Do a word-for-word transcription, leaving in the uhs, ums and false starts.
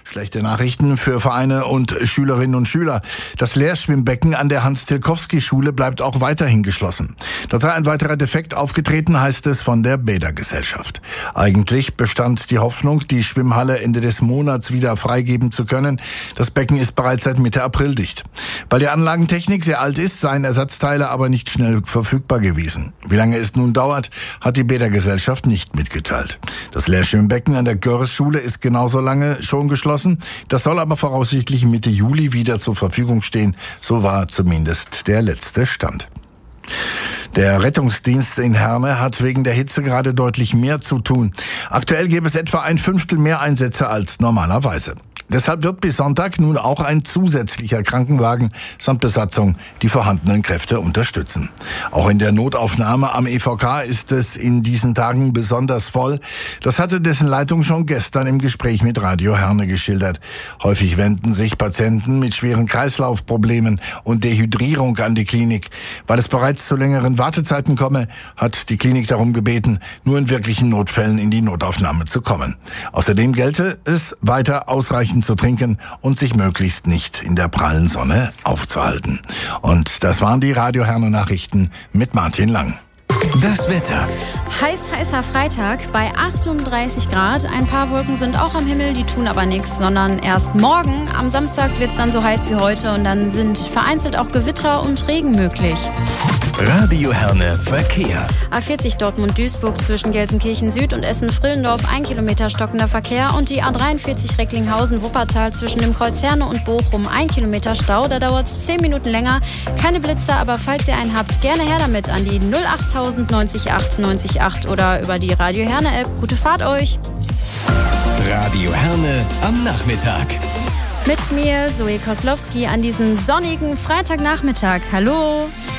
Schlechte Nachrichten für Vereine und Schülerinnen und Schüler. Das Lehrschwimmbecken an der Hans-Tilkowski-Schule bleibt auch weiterhin geschlossen. Da sei ein weiterer Defekt aufgetreten, heißt es von der Bädergesellschaft. Eigentlich bestand die Hoffnung, die Schwimmhalle Ende des Monats wieder freigeben zu können. Das Becken ist bereits seit Mitte April dicht. Weil die Anlagentechnik sehr alt ist, seien Ersatzteile aber nicht schnell verfügbar gewesen. Wie lange es nun dauert, hat die Bädergesellschaft nicht mitgeteilt. Das Lehrschwimmbecken an der Görres-Schule ist genauso lange schon geschlossen. Das soll aber voraussichtlich Mitte Juli wieder zur Verfügung stehen. So war zumindest der letzte Stand. Der Rettungsdienst in Herne hat wegen der Hitze gerade deutlich mehr zu tun. Aktuell gäbe es etwa ein Fünftel mehr Einsätze als normalerweise. Deshalb wird bis Sonntag nun auch ein zusätzlicher Krankenwagen samt Besatzung die vorhandenen Kräfte unterstützen. Auch in der Notaufnahme am E V K ist es in diesen Tagen besonders voll. Das hatte dessen Leitung schon gestern im Gespräch mit Radio Herne geschildert. Häufig wenden sich Patienten mit schweren Kreislaufproblemen und Dehydrierung an die Klinik. Weil es bereits zu längeren Wartezeiten komme, hat die Klinik darum gebeten, nur in wirklichen Notfällen in die Notaufnahme zu kommen. Außerdem gelte es, weiter ausreichend zu trinken und sich möglichst nicht in der prallen Sonne aufzuhalten. Und das waren die Radio Herne Nachrichten mit Martin Lang. Das Wetter. Heiß, heißer Freitag bei achtunddreißig Grad. Ein paar Wolken sind auch am Himmel, die tun aber nichts, sondern erst morgen. Am Samstag wird es dann so heiß wie heute und dann sind vereinzelt auch Gewitter und Regen möglich. Radio Herne Verkehr. A vierzig Dortmund-Duisburg zwischen Gelsenkirchen Süd und Essen-Frillendorf, ein Kilometer stockender Verkehr. Und die A dreiundvierzig Recklinghausen-Wuppertal zwischen dem Kreuz Herne und Bochum, ein Kilometer Stau. Da dauert es zehn Minuten länger. Keine Blitzer, aber falls ihr einen habt, gerne her damit an die null achttausend neunzig acht neunzig acht oder über die Radio Herne App. Gute Fahrt euch. Radio Herne am Nachmittag. Mit mir, Zoe Koslowski, an diesem sonnigen Freitagnachmittag. Hallo.